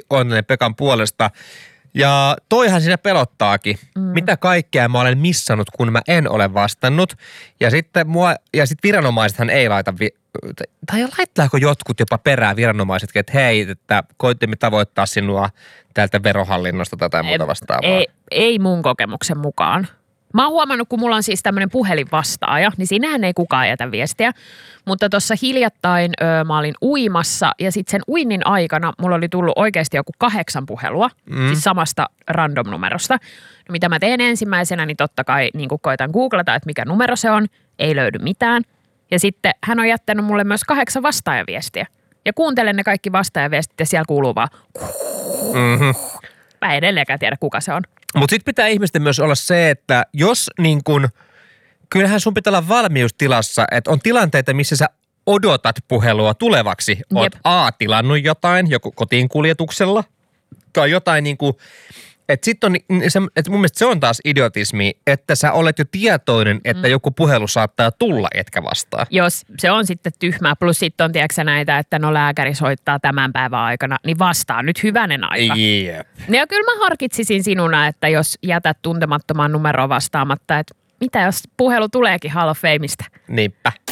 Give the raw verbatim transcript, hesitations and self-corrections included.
onnellinen Pekan puolesta. Ja toihan siinä pelottaakin. Mm. Mitä kaikkea mä olen missannut, kun mä en ole vastannut. Ja sitten mua, ja sitten viranomaisethan ei laita, vi, tai laittaako jotkut jopa perään viranomaisetkin, että hei, että koitimme tavoittaa sinua täältä verohallinnosta tai muuta vastaavaa. Ei, ei mun kokemuksen mukaan. Mä oon huomannut, kun mulla on siis tämmöinen puhelinvastaaja, niin siinähän ei kukaan jätä viestiä. Mutta tuossa hiljattain ö, mä olin uimassa ja sitten sen uinnin aikana mulla oli tullut oikeasti joku kahdeksan puhelua, mm. siis samasta random-numerosta. No, mitä mä teen ensimmäisenä, niin totta kai niin koitan googlata, että mikä numero se on, ei löydy mitään. Ja sitten hän on jättänyt mulle myös kahdeksan vastaajaviestiä. Ja kuuntelen ne kaikki vastaajaviestit ja siellä kuuluu vaan mm-hmm. Mä en edelleenkään tiedä, kuka se on. Mutta sitten pitää ihmisten myös olla se, että jos niin kun, kyllähän sun pitää olla valmiustilassa, että on tilanteita, missä sä odotat puhelua tulevaksi. Oot Jep. A, tilannut jotain, joku kotiin kuljetuksella tai jotain niin kuin, että sitten on, että mun mielestä se on taas idiotismi, että sä olet jo tietoinen, että mm. joku puhelu saattaa tulla, etkä vastaa. Jos se on sitten tyhmää, plus sitten on tiedätkö näitä, että no lääkäri soittaa tämän päivän aikana, niin vastaa nyt hyvänen aika. Jep. Ja kyllä mä harkitsisin sinuna, että jos jätät tuntemattomaan numeroon vastaamatta, että mitä jos puhelu tuleekin Hall of Fameista? Niinpä.